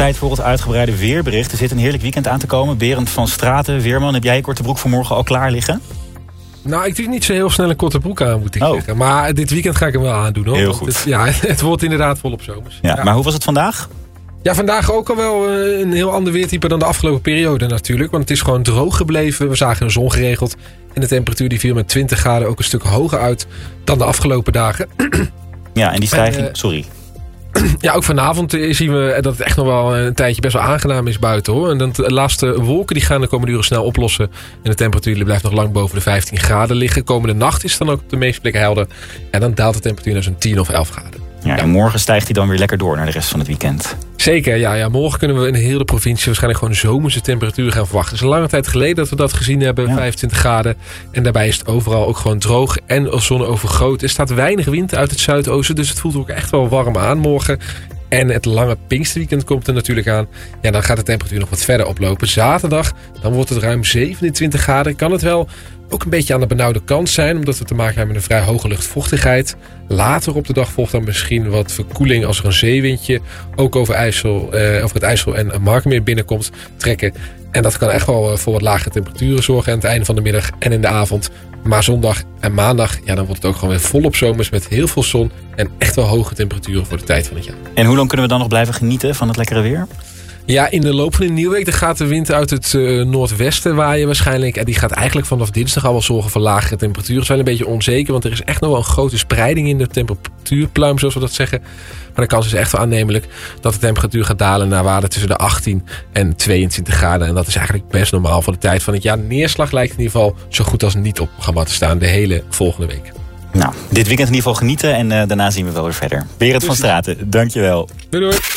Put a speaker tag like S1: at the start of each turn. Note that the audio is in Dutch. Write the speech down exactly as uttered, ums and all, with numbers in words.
S1: tijd voor het uitgebreide weerbericht. Er zit een heerlijk weekend aan te komen. Berend van Straten, weerman, heb jij je korte broek voor morgen al klaar liggen?
S2: Nou, ik doe niet zo heel snel een korte broek aan, moet ik
S1: oh.
S2: zeggen. Maar dit weekend ga ik hem wel aandoen, hoor.
S1: Heel goed.
S2: Het, ja, het wordt inderdaad volop zomers.
S1: Ja,
S2: Ja.
S1: Maar hoe was het vandaag?
S2: Ja, vandaag ook al wel een heel ander weertype dan de afgelopen periode natuurlijk. Want het is gewoon droog gebleven. We zagen de zon geregeld. En de temperatuur die viel met twintig graden ook een stuk hoger uit dan de afgelopen dagen.
S1: Ja, en die stijging...
S2: En, uh,
S1: Sorry.
S2: Ja, ook vanavond zien we dat het echt nog wel een tijdje best wel aangenaam is buiten, hoor. En dan de laatste wolken die gaan de komende uren snel oplossen. En de temperatuur die blijft nog lang boven de vijftien graden liggen. Komende nacht is het dan ook op de meeste plekken helder. En dan daalt de temperatuur naar zo'n tien of elf graden.
S1: Ja, en morgen stijgt hij dan weer lekker door naar de rest van het weekend.
S2: Zeker, ja, ja. Morgen kunnen we in de hele provincie waarschijnlijk gewoon zomerse temperaturen gaan verwachten. Het is een lange tijd geleden dat we dat gezien hebben, ja. vijfentwintig graden. En daarbij is het overal ook gewoon droog en zonovergoten. Er staat weinig wind uit het zuidoosten, dus het voelt ook echt wel warm aan morgen. En het lange Pinksterweekend komt er natuurlijk aan. Ja, dan gaat de temperatuur nog wat verder oplopen. Zaterdag, dan wordt het ruim zevenentwintig graden. Kan het wel ook een beetje aan de benauwde kant zijn, omdat we te maken hebben met een vrij hoge luchtvochtigheid. Later op de dag volgt dan misschien wat verkoeling als er een zeewindje ook over, IJssel, eh, over het IJssel en Markermeer binnenkomt trekken. En dat kan echt wel voor wat lagere temperaturen zorgen aan het einde van de middag en in de avond. Maar zondag en maandag, ja, dan wordt het ook gewoon weer volop zomers met heel veel zon en echt wel hoge temperaturen voor de tijd van het jaar.
S1: En hoe lang kunnen we dan nog blijven genieten van het lekkere weer?
S2: Ja, in de loop van de nieuwe week dan gaat de wind uit het uh, noordwesten waaien waarschijnlijk. En die gaat eigenlijk vanaf dinsdag al wel zorgen voor lagere temperaturen. Het is wel een beetje onzeker, want er is echt nog wel een grote spreiding in de temperatuurpluim, zoals we dat zeggen. Maar de kans is echt wel aannemelijk dat de temperatuur gaat dalen naar waarde tussen de achttien en tweeëntwintig graden. En dat is eigenlijk best normaal voor de tijd van het jaar. Neerslag lijkt in ieder geval zo goed als niet op programma te staan de hele volgende week.
S1: Nou, dit weekend in ieder geval genieten en uh, daarna zien we wel weer verder. Berend van Straten, dankjewel.
S2: Doei doei.